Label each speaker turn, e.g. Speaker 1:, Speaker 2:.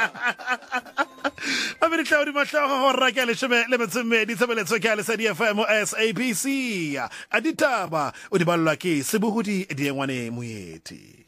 Speaker 1: a be ditlao di mahlago go rra ke leshome le metsommedi tshebeletso ke a Lesedi FM SABC a ditaba o di ballwa ke Sebohodi Diengwane Moeti.